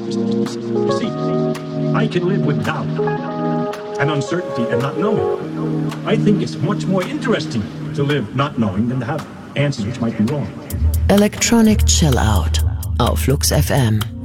You see, I can live with doubt and uncertainty and not knowing. I think it's much more interesting to live not knowing than to have answers which might be wrong. Electronic Chill Out auf Flux FM.